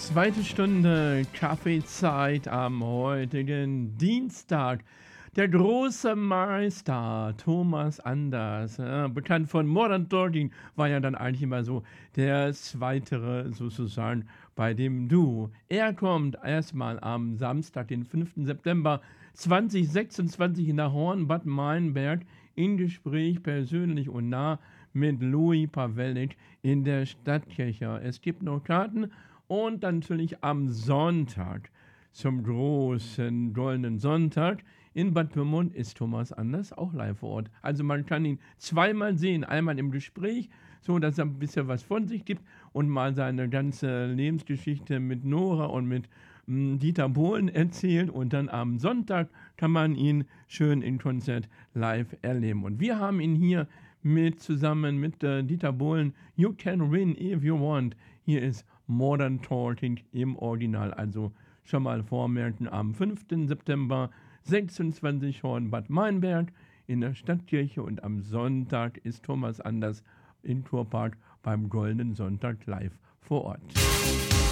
Zweite Stunde Kaffeezeit am heutigen Dienstag. Der große Meister Thomas Anders, bekannt von Modern Talking, war ja dann eigentlich immer so der Zweitere sozusagen bei dem Duo. Er kommt erstmal am Samstag, den 5. September 2026 nach Horn-Bad Meinberg in Gespräch persönlich und nah mit Louis Pawelnik in der Stadtkirche. Es gibt noch Karten und dann natürlich am Sonntag zum großen Goldenen Sonntag in Bad Pyrmont ist Thomas Anders auch live vor Ort. Also man kann ihn zweimal sehen. Einmal im Gespräch, so dass er ein bisschen was von sich gibt und mal seine ganze Lebensgeschichte mit Nora und mit Dieter Bohlen erzählt. Und dann am Sonntag kann man ihn schön in Konzert live erleben. Und wir haben ihn hier zusammen mit Dieter Bohlen. You can win if you want. Hier ist Modern Talking im Original. Also schon mal vormerken, am 5. September 26 Horn-Bad Meinberg in der Stadtkirche und am Sonntag ist Thomas Anders in Kurpark beim Goldenen Sonntag live vor Ort.